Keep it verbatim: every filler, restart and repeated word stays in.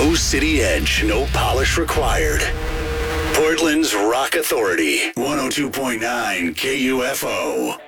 No city edge, no polish required. Portland's Rock Authority, one oh two point nine K U F O.